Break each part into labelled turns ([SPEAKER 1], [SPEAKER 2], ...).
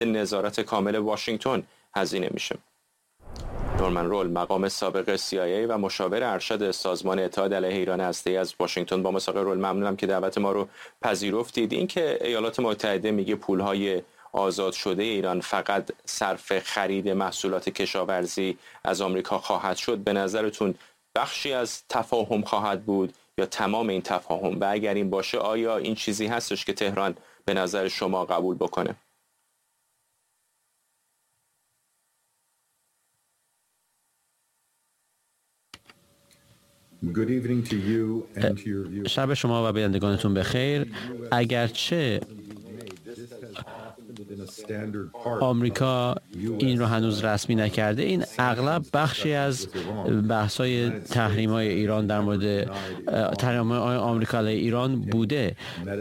[SPEAKER 1] نظارت کامل واشنگتن هزینه میشه. نورمن رول، مقام سابق CIA و مشاور ارشد سازمان اتحاد علیه ایران هسته‌ای از واشنگتن. با مساق رول ممنونم که دعوت ما رو پذیرفتید. این که ایالات متحده میگه پولهای آزاد شده ایران فقط صرف خرید محصولات کشاورزی از آمریکا خواهد شد، به نظرتون بخشی از تفاهم خواهد بود یا تمام این تفاهم؟ و اگر این باشه آیا این چیزی هستش که تهران به نظر شما قبول بکنه؟
[SPEAKER 2] شب شما و بینندگانتون بخیر. اگرچه آمریکا این رو هنوز رسمی نکرده، این اغلب بخشی از بحث‌های تحریم‌های ایران در مورد تحریم‌های آمریکا علیه ایران بوده.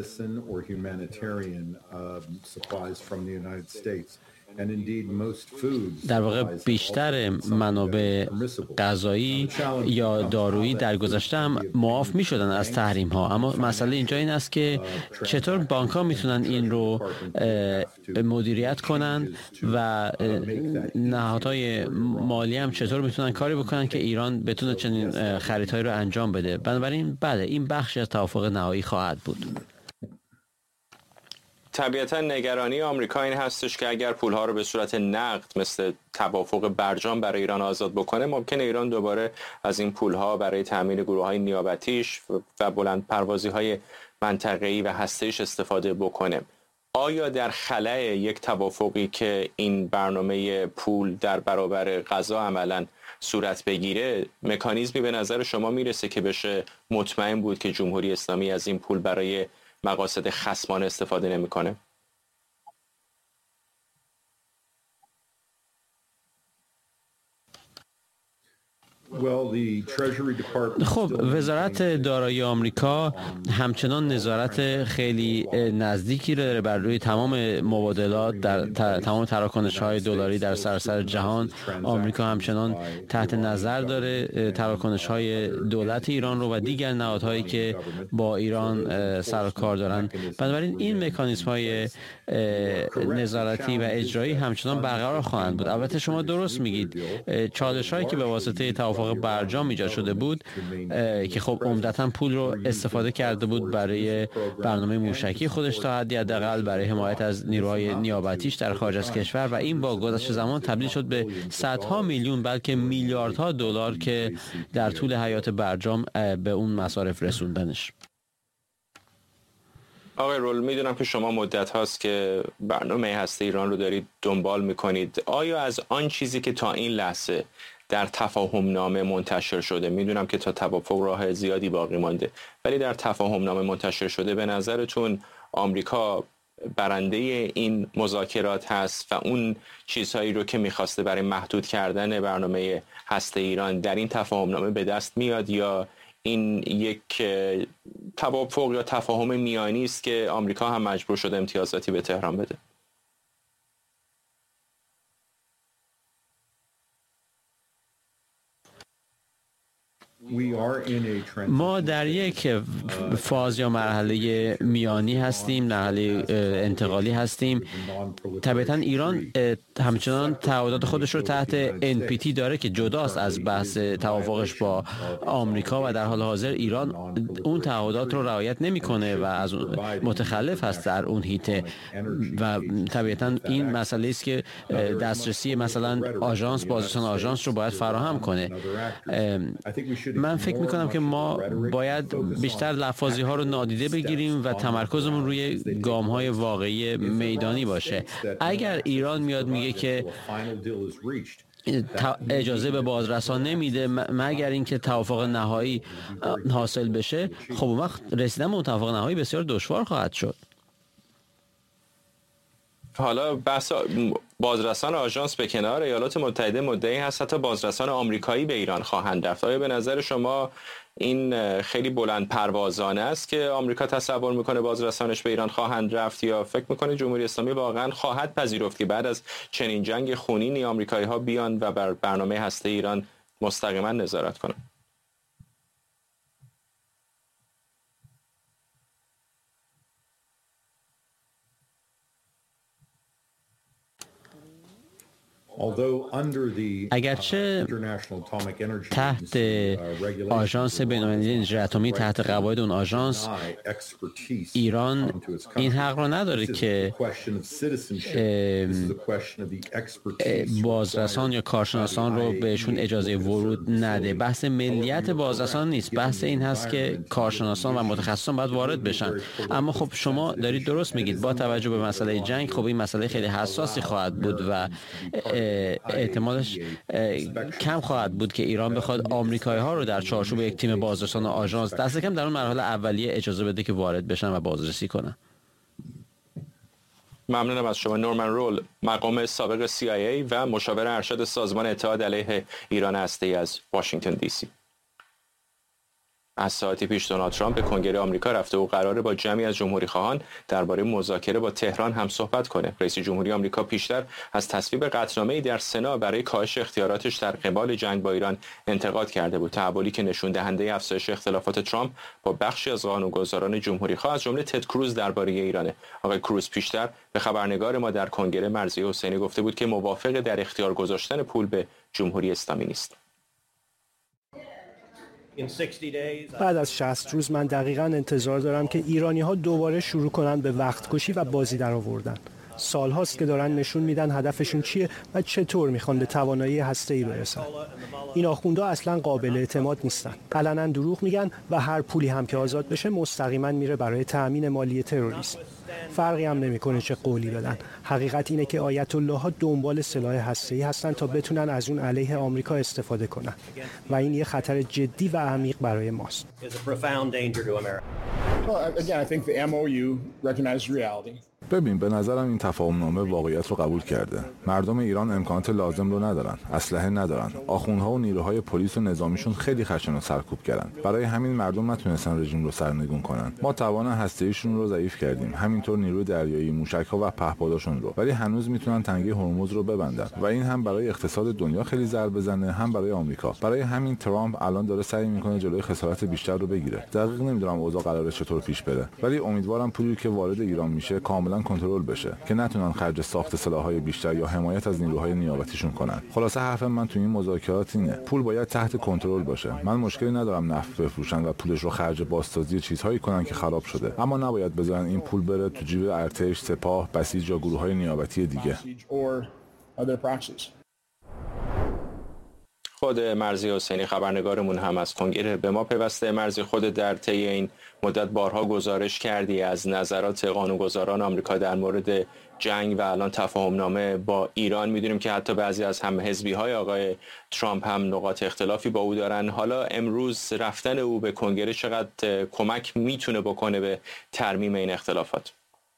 [SPEAKER 2] در واقع بیشتر منابع غذایی یا دارویی در گذشته هم معاف می شدن از تحریم ها، اما مسئله اینجا این است که چطور بانک ها میتونن این رو مدیریت کنن و نهادهای مالی هم چطور میتونن کاری بکنن که ایران بتونه چنین خریدهایی رو انجام بده. بنابراین بله، این بخشی از توافق نهایی خواهد بود.
[SPEAKER 1] طبیعتا نگرانی آمریکا این هستش که اگر پولها رو به صورت نقد مثل توافق برجام برای ایران آزاد بکنه، ممکنه ایران دوباره از این پولها برای تامین گروه‌های نیابتیش و بلند پروازی‌های منطقه‌ای و هسته‌ایش استفاده بکنه. آیا در خلأ یک توافقی که این برنامه پول در برابر غذا عملاً صورت بگیره، مکانیزمی به نظر شما میرسه که بشه مطمئن بود که جمهوری اسلامی از این پول برای مقاصد خصمانه استفاده نمیکنه؟
[SPEAKER 2] خب، وزارت دارایی آمریکا همچنان نظارت خیلی نزدیکی رو داره بر روی تمام مبادلات در تمام تراکنش‌های دلاری در سراسر جهان. آمریکا همچنان تحت نظر داره تراکنش‌های دولت ایران رو و دیگر نهادهایی که با ایران سر و کار دارن. بنابراین این مکانیزم‌های نظارتی و اجرایی همچنان برقرار خواهند بود. البته شما درست میگید، چالش‌هایی که به واسطه توافق برجام ایجاد شده بود که خب عمدتاً پول رو استفاده کرده بود برای برنامه موشکی خودش، تا حدی حداقل برای حمایت از نیروهای نیابتیش در خارج از کشور، و این با گذشت زمان تبدیل شد به صدها میلیون بلکه میلیاردها دلار که در طول حیات برجام به اون مصارف رسوندنش.
[SPEAKER 1] آقای رول، میدونم که شما مدت هاست که برنامه هسته ایران رو دارید دنبال میکنید. آیا از آن چیزی که تا این لحظه در تفاهم نامه منتشر شده، میدونم که تا توافق راه زیادی باقی مانده، ولی در تفاهم نامه منتشر شده، به نظرتون آمریکا برنده این مذاکرات هست و اون چیزهایی رو که میخواسته برای محدود کردن برنامه هسته ایران در این تفاهم نامه به دست میاد، یا این یک توافق یا تفاهم میانی است که آمریکا هم مجبور شده امتیازاتی به تهران بده؟
[SPEAKER 2] ما در یک فاز یا مرحله میانی هستیم، مرحله انتقالی هستیم. طبعا ایران همچنان تعهدات خودش رو تحت NPT داره که جداست از بحث توافقش با آمریکا، و در حال حاضر ایران اون تعهدات رو رعایت نمیکنه و از متخلف هست در اون هیته، و طبعا این مسئله است که دسترسی مثلا آژانس، بازرسان آژانس رو باید فراهم کنه. من فکر میکنم که ما باید بیشتر لفاظی ها رو نادیده بگیریم و تمرکزمون روی گام های واقعی میدانی باشه. اگر ایران میاد میگه که اجازه به بازرسان نمیده مگر اینکه توافق نهایی حاصل بشه، خب اون وقت رسیدن به اون توافق نهایی بسیار دشوار خواهد شد.
[SPEAKER 1] حالا بحث بازرسان آژانس به کنار، ایالات متحده مدعی هست حتی بازرسان آمریکایی به ایران خواهند رفت. آیا به نظر شما این خیلی بلند پروازانه است که آمریکا تصور میکنه بازرسانش به ایران خواهند رفت، یا فکر میکنه جمهوری اسلامی واقعا خواهد پذیرفت که بعد از چنین جنگ خونینی آمریکایی ها بیان و بر برنامه هسته ایران مستقیما نظارت کنند؟
[SPEAKER 2] اگرچه تحت آژانس بین‌المللی انرژی اتمی، تحت قواعد اون آژانس، ایران این حق رو نداره که بازرسان یا کارشناسان رو بهشون اجازه ورود نده. بحث ملیت بازرسان نیست، بحث این هست که کارشناسان و متخصصان باید وارد بشن. اما خب شما دارید درست میگید، با توجه به مسئله جنگ خب این مسئله خیلی حساسی خواهد بود و احتمالش کم خواهد بود که ایران بخواد آمریکایی ها رو در چارچوب یک تیم بازرسان و آژانس دست کم در اون مرحله اولیه اجازه بده که وارد بشن و بازرسی کنن.
[SPEAKER 1] ممنونم از شما. نورمن رول، مقام سابق CIA و مشاور ارشد سازمان اتحاد علیه ایران هسته‌ای از واشنگتن دی سی. از ساعتی پیش دونالد ترامپ به کنگره آمریکا رفته و قراره با جمعی از جمهوری‌خواهان درباره مذاکره با تهران هم صحبت کنه. رئیس جمهوری آمریکا پیشتر از تصویب قطعنامه‌ای در سنا برای کاهش اختیاراتش در قبال جنگ با ایران انتقاد کرده بود. تحولی که نشون دهنده افزایش اختلافات ترامپ با بخشی از قانونگذاران جمهوری‌خواه از جمله تد کروز درباره ایرانه. آقای کروز پیشتر به خبرنگار ما در کنگره مرضیه حسینی گفته بود که موافق در اختیار گذاشتن پول به جمهوری اسلامی نیست.
[SPEAKER 3] بعد از 60 روز من دقیقاً انتظار دارم که ایرانی‌ها دوباره شروع کنن به وقت کشی و بازی در آوردن. سال هاست که دارن نشون میدن هدفشون چیه و چطور میخوان به توانایی هسته‌ای برسن. این آخوندها اصلا قابل اعتماد نیستن. علنا دروغ میگن و هر پولی هم که آزاد بشه مستقیما میره برای تأمین مالی تروریسم. فرقی هم نمیکنه چه قولی بدن. حقیقت اینه که آیت الله ها دنبال سلاح هسته‌ای هستن تا بتونن از اون علیه آمریکا استفاده کنن و این یه خطر جدی و عمیق برای ماست.
[SPEAKER 4] ببین، به نظرم این تفاهم‌نامه واقعیت رو قبول کرده. مردم ایران امکانات لازم رو ندارن، اسلحه ندارن. آخوندها و نیروهای پلیس و نظامیشون خیلی خشن و سرکوب کردن. برای همین مردم نتونستن رژیم رو سرنگون کنن. ما توان هسته‌ایشون رو ضعیف کردیم، همینطور نیروی دریایی، موشک‌ها و پهپاداشون رو. ولی هنوز میتونن تنگه هرمز رو ببندن و این هم برای اقتصاد دنیا خیلی ضربه بزنه، هم برای آمریکا. برای همین ترامپ الان داره سعی میکنه جلوی خسارت بیشتر رو بگیره. دقیق نمیدونم اوضاع قراره چطور پیش بره، ولی امیدوارم پولی که وارد ایران میشه کاملا کنترل بشه که نتونن خرج ساخت سلاح‌های بیشتر یا حمایت از نیروهای نیابتیشون کنن. خلاصه حرف من تو این مذاکرات اینه، پول باید تحت کنترل باشه. من مشکلی ندارم نفت بفروشن و پولش رو خرج بازسازی چیزهایی کنن که خراب شده، اما نباید بذارن این پول بره تو جیب ارتش، سپاه، بسیج یا گروه‌های نیابتی دیگه.
[SPEAKER 1] خود مرضیه حسینی خبرنگارمون هم از کنگره به ما پیوسته. مرضی، خود در طی این مدت بارها گزارش کردی از نظرات قانونگذاران آمریکا در مورد جنگ و الان تفاهمنامه با ایران. میدونیم که حتی بعضی از هم حزبی‌های آقای ترامپ هم نقاط اختلافی با او دارن. حالا امروز رفتن او به کنگره چقدر کمک میتونه بکنه به ترمیم این اختلافات؟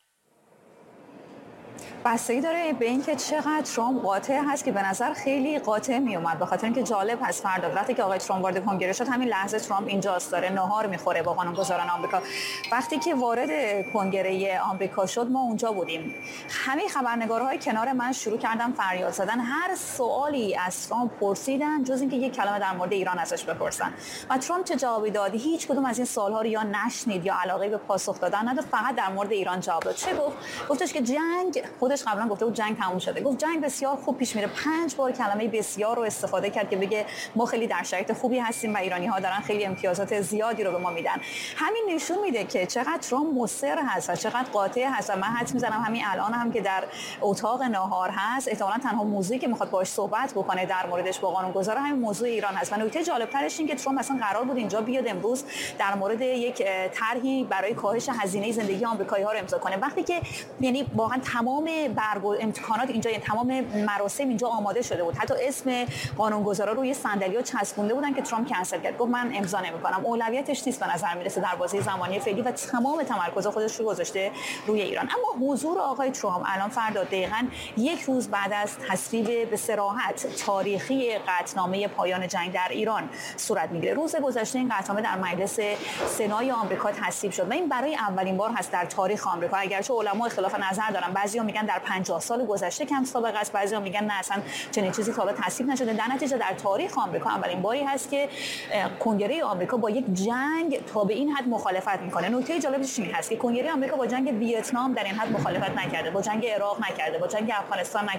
[SPEAKER 5] بستگی داره به اینکه چقدر ترامپ قاطع هست که به نظر خیلی قاطع می اومد، به خاطر اینکه جالب هست فردا وقتی که آقای ترامپ وارد کنگره شد، همین لحظه ترامپ اینجاست داره ناهار میخوره با قانونگذاران آمریکا. وقتی که وارد کنگره آمریکا شد ما اونجا بودیم. همه خبرنگارهای کنار من شروع کردن فریاد زدن، هر سوالی از ترامپ پرسیدن جز اینکه یک کلمه در مورد ایران ازش بپرسن. و ترامپ چه جوابی داد؟ هیچ کدوم از این سوال‌ها رو یا نشنید یا علاقه به پاسخ دادن نداشت، فقط در مورد ایران جواب داد. چه گفت؟ گفتش که جنگ، خودش قبلا گفته بود جنگ تموم شده، گفت جنگ بسیار خوب پیش میره. 5 بار کلمه بسیار رو استفاده کرد که بگه ما خیلی در شرایط خوبی هستیم و ایرانی‌ها دارن خیلی امتیازات زیادی رو به ما میدن. همین نشون میده که چقدر ترامپ مصر هست و چقدر قاطع هست. و من حدس میزنم همین الان هم که در اتاق ناهار هست، احتمالاً تنها موضوعی که میخواد باهاش صحبت بکنه در موردش با قانونگذار همین موضوع ایران هست. و نکته جالب‌ترش این که ترامپ اصلا قرار بود اینجا بیاد امروز در مورد یک طرحی برای کاهش هزینه زندگی آمریکایی‌ها رو امضا کنه. وقتی که یعنی واقعا تمام امکانات اینجا، یعنی تمام مراسم اینجا آماده شده بود، حتی اسم قانونگذارا روی صندلی‌ها چسبونده بودن که ترامپ کنسل کرد، گفت من امضا نمی‌کنم. اولویتش نیست به نظر میرسه در بازه زمانی فعلی و تمام تمرکز خودش رو گذاشته روی ایران. اما حضور آقای ترامپ الان فردا دقیقاً یک روز بعد از تصویب به صراحت تاریخی قطعنامه پایان جنگ در ایران صورت میگیره. روز گذشته این قطعنامه در مجلس سنای آمریکا تصویب شد و این برای اولین بار هست در تاریخ آمریکا. اگرچه علما اختلاف نظر دارن، بعضیا میگن در 50 سال گذشته کم سابقه است، بعضیا میگن نه اصلا چنین چیزی تا حالا تصویب نشده. در نتیجه در تاریخ آمریکا اولین باری هست که کنگره آمریکا با یک جنگ تا به این حد مخالفت میکنه. نکته جالبش این هست که کنگره آمریکا با جنگ ویتنام در این حد مخالفت نکرده، با جنگ عراق نکرده، با جنگ افغانستان نکرده.